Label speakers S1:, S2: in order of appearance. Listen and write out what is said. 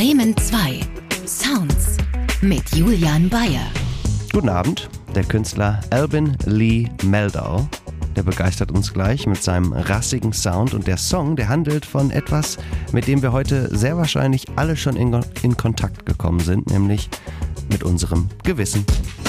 S1: Bremen 2 Sounds mit Julian Bayer.
S2: Guten Abend, der Künstler Albin Lee Meldau, der begeistert uns gleich mit seinem rassigen Sound, und der Song, der handelt von etwas, mit dem wir heute sehr wahrscheinlich alle schon in Kontakt gekommen sind, nämlich mit unserem Gewissen.